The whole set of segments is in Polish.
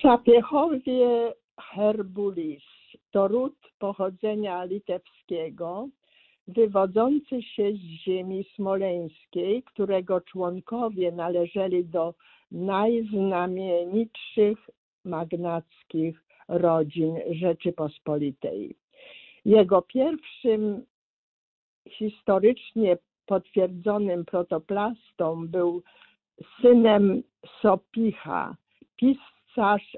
Sapiechowie Herbulis to ród pochodzenia litewskiego, wywodzący się z ziemi smoleńskiej, którego członkowie należeli do najznamienitszych magnackich rodzin Rzeczypospolitej. Jego pierwszym historycznie potwierdzonym protoplastą był synem Sopicha, pisarz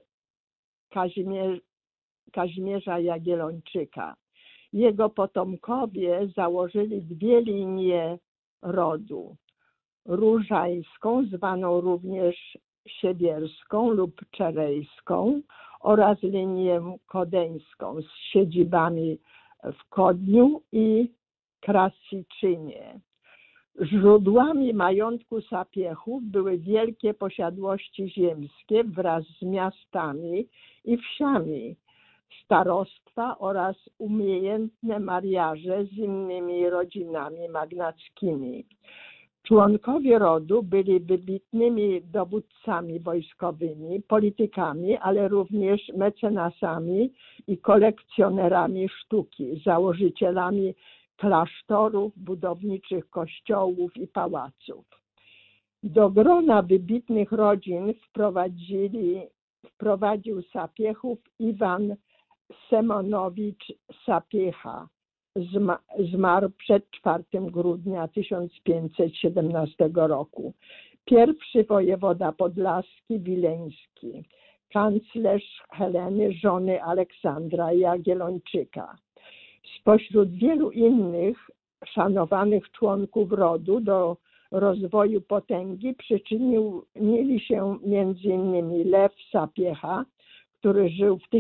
Kazimierza Jagiellończyka. Jego potomkowie założyli dwie linie rodu. Różańską, zwaną również siewierską lub czerejską, oraz linię kodeńską z siedzibami w Kodniu i Krasiczynie. Źródłami majątku Sapiechów były wielkie posiadłości ziemskie wraz z miastami i wsiami, starostwa oraz umiejętne mariaże z innymi rodzinami magnackimi. Członkowie rodu byli wybitnymi dowódcami wojskowymi, politykami, ale również mecenasami i kolekcjonerami sztuki, założycielami klasztorów, budowniczych kościołów i pałaców. Do grona wybitnych rodzin wprowadził Sapiechów Iwan Semonowicz Sapiecha. Zmarł przed 4 grudnia 1517 roku. Pierwszy wojewoda podlaski Wileński, kanclerz Heleny, żony Aleksandra Jagiellończyka. Spośród wielu innych szanowanych członków rodu do rozwoju potęgi przyczynili się m.in. Lew Sapiecha, który żył w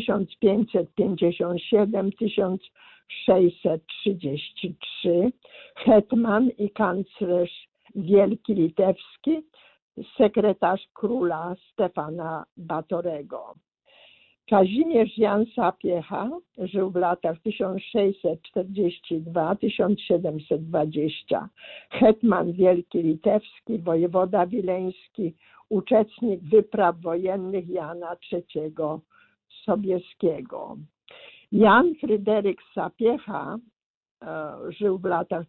1557-1633, hetman i kanclerz wielki litewski, sekretarz króla Stefana Batorego. Kazimierz Jan Sapiecha żył w latach 1642-1720. Hetman wielki litewski, wojewoda wileński, uczestnik wypraw wojennych Jana III Sobieskiego. Jan Fryderyk Sapiecha żył w latach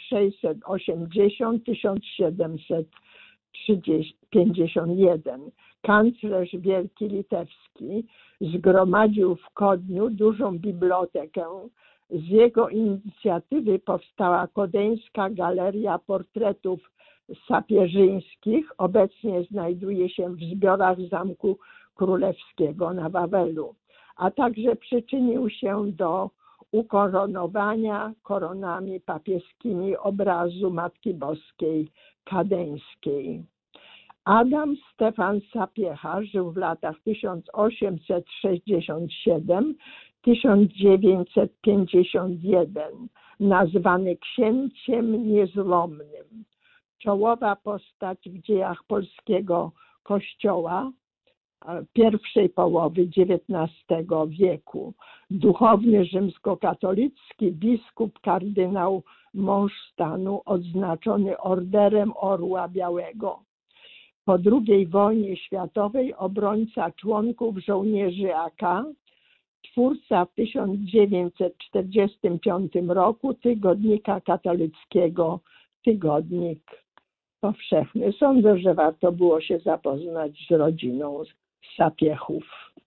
1680-1751. Kanclerz wielki litewski zgromadził w Kodniu dużą bibliotekę. Z jego inicjatywy powstała Kodeńska Galeria Portretów Sapieżyńskich. Obecnie znajduje się w zbiorach Zamku Królewskiego na Wawelu, a także przyczynił się do ukoronowania koronami papieskimi obrazu Matki Boskiej Kadeńskiej. Adam Stefan Sapiecha żył w latach 1867-1951, nazwany księciem niezłomnym. Czołowa postać w dziejach polskiego kościoła pierwszej połowy XIX wieku. Duchowny rzymskokatolicki, biskup, kardynał, mąż stanu, odznaczony Orderem Orła Białego. Po II wojnie światowej obrońca członków żołnierzy AK, twórca w 1945 roku tygodnika katolickiego Tygodnik Powszechny. Sądzę, że warto było się zapoznać z rodziną Sapiechów.